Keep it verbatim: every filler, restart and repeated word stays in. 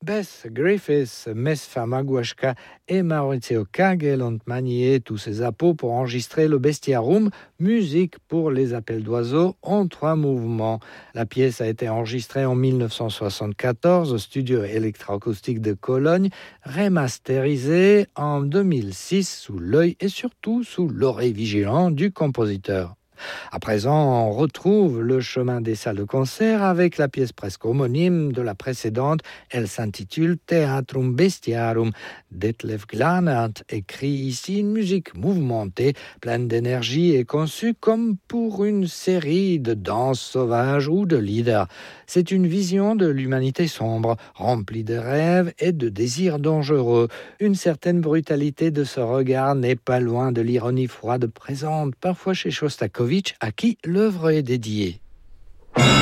Beth Griffiths, Mesfa Maguashka et Maurizio Kagel ont manié tous ces appos pour enregistrer le Bestiarum, musique pour les appels d'oiseaux en trois mouvements. La pièce a été enregistrée en dix-neuf cent soixante-quatorze au studio électroacoustique de Cologne, remasterisée en deux mille six sous l'œil et surtout sous l'oreille vigilante du compositeur. À présent, on retrouve le chemin des salles de concert avec la pièce presque homonyme de la précédente. Elle s'intitule Theatrum Bestiarum. Detlef Glanert écrit ici une musique mouvementée, pleine d'énergie et conçue comme pour une série de danses sauvages ou de lieder. C'est une vision de l'humanité sombre, remplie de rêves et de désirs dangereux. Une certaine brutalité de ce regard n'est pas loin de l'ironie froide présente parfois chez Shostakovich, à qui l'œuvre est dédiée.